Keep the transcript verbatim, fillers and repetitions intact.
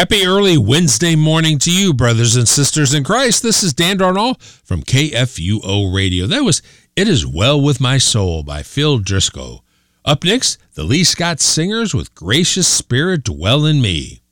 Happy early Wednesday morning to you, brothers and sisters in Christ. This is Dan Darnall from K F U O Radio. That was It Is Well With My Soul by Phil Driscoll. Up next, the Lee Scott Singers with Gracious Spirit Dwell in Me.